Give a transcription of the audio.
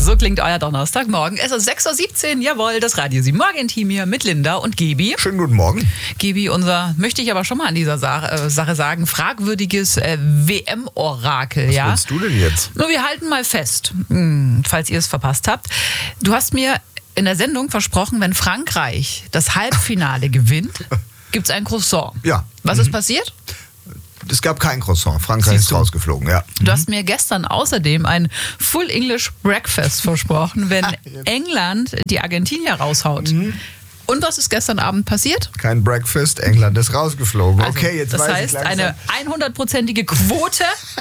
So klingt euer Donnerstagmorgen. Es ist 6.17 Uhr, jawohl, das Radio 7 Morgen-Team hier mit Linda und Gebi. Schönen guten Morgen. Gebi, unser, möchte ich aber schon mal an dieser Sache sagen, fragwürdiges WM-Orakel. Was ja? willst du denn jetzt? Nur wir halten mal fest, falls ihr es verpasst habt. Du hast mir in der Sendung versprochen, wenn Frankreich das Halbfinale gewinnt, gibt es ein Croissant. Ja. Was ist passiert? Es gab kein Croissant. Frankreich ist rausgeflogen, ja. Du hast mir gestern außerdem ein Full English Breakfast versprochen, wenn England die Argentinier raushaut. Und was ist gestern Abend passiert? Kein Breakfast, England ist rausgeflogen. Also, okay, jetzt das weiß heißt, ich langsam. eine 100%ige Quote